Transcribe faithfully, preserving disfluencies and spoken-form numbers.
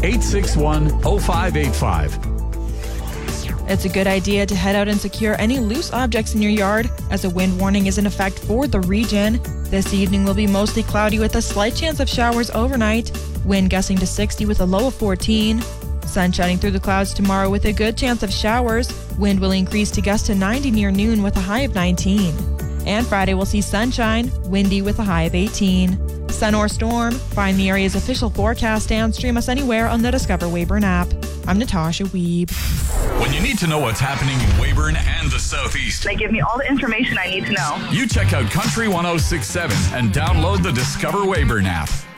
eight six one, zero five eight five. It's a good idea to head out and secure any loose objects in your yard, as a wind warning is in effect for the region. This evening will be mostly cloudy with a slight chance of showers overnight. Wind gusting to sixty with a low of fourteen. Sun shining through the clouds tomorrow with a good chance of showers. Wind will increase to gust to ninety near noon with a high of nineteen. And Friday will see sunshine, windy with a high of eighteen. Sun or storm, find the area's official forecast and stream us anywhere on the Discover Weyburn app. I'm Natasha Wiebe. When you need to know what's happening in Weyburn and the Southeast, they give me all the information I need to know. You check out Country one oh six point seven and download the Discover Weyburn app.